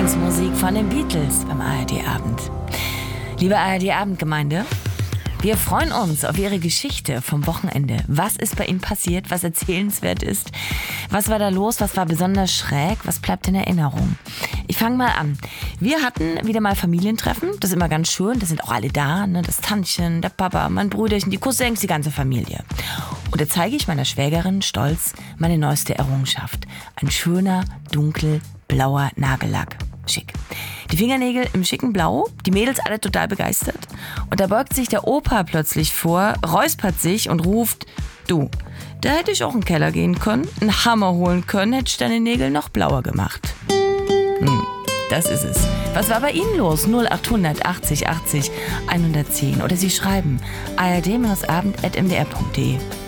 Lieblingsmusik von den Beatles beim ARD-Abend. Liebe ARD-Abendgemeinde, wir freuen uns auf Ihre Geschichte vom Wochenende. Was ist bei Ihnen passiert, was erzählenswert ist? Was war da los, was war besonders schräg, was bleibt in Erinnerung? Ich fange mal an. Wir hatten wieder mal Familientreffen, das ist immer ganz schön, da sind auch alle da, ne? Das Tantchen, der Papa, mein Brüderchen, die Cousins, die ganze Familie. Und da zeige ich meiner Schwägerin stolz meine neueste Errungenschaft. Ein schöner, dunkelblauer Nagellack. Schick. Die Fingernägel im schicken Blau, die Mädels alle total begeistert. Und da beugt sich der Opa plötzlich vor, räuspert sich und ruft: Du, da hätte ich auch in den Keller gehen können, einen Hammer holen können, hätte ich deine Nägel noch blauer gemacht. Das ist es. Was war bei Ihnen los? 0800 80 80 110. Oder Sie schreiben ard-abend@mdr.de.